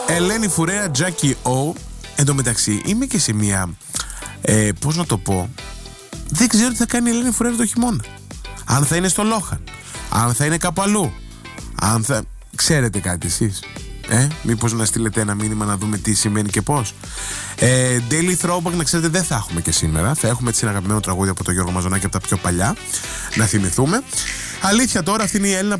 Ελένη Φουρέα, Τζάκι Ο. Εν τω μεταξύ είμαι και σε μια, πώς να το πω, δεν ξέρω τι θα κάνει η Ελένη Φουρέα το χειμώνα. Αν θα είναι στο Λόχαν, αν θα είναι κάπου αλλού, αν θα... Ξέρετε κάτι εσείς? Μήπως να στείλετε ένα μήνυμα να δούμε τι σημαίνει και πώς. Daily Throwback, να ξέρετε, δεν θα έχουμε και σήμερα. Θα έχουμε έτσι ένα αγαπημένο τραγούδι από τον Γιώργο Μαζονάκη, από τα πιο παλιά, να θυμηθούμε. Αλήθεια τώρα, αυτή είναι η Έλληνα